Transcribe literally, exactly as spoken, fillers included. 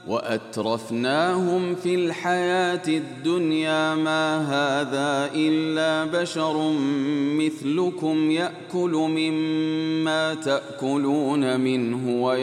وأترفناهم في الحياة الدنيا ما هذا إلا بشر مثلكم يأكل مما تأكلون منه